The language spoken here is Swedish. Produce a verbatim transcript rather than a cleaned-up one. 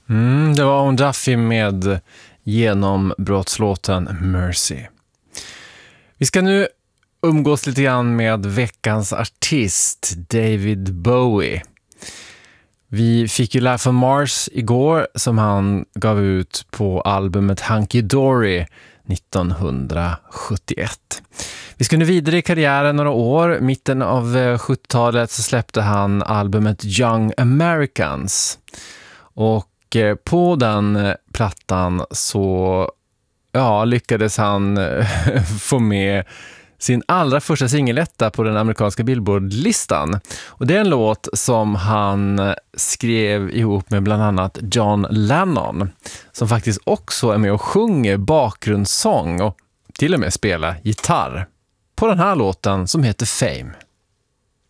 Mm, det var Eoin Duffy med genombrottslåten Mercy. Vi ska nu umgås lite grann med veckans artist, David Bowie. Vi fick ju Life on Mars igår som han gav ut på albumet Hunky Dory nittonhundrasjuttioett. Vi ska nu vidare i karriären några år. Mitten av sjuttiotalet så släppte han albumet Young Americans. Och på den plattan så ja, lyckades han få med sin allra första singeletta på den amerikanska Billboard-listan. Och det är en låt som han skrev ihop med bland annat John Lennon, som faktiskt också är med och sjunger bakgrundssång och till och med spelar gitarr på den här låten som heter Fame.